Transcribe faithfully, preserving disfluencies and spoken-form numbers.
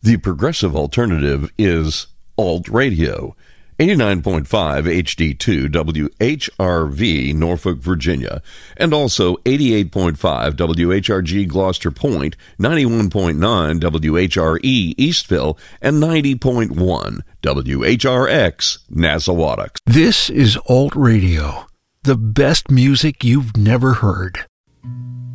The progressive alternative is Alt Radio. eighty-nine point five H D two W H R V, Norfolk, Virginia, and also eighty-eight point five W H R G Gloucester Point, ninety-one point nine W H R E Eastville, and ninety point one W H R X Nassawadox. This is Alt Radio, the best music you've never heard.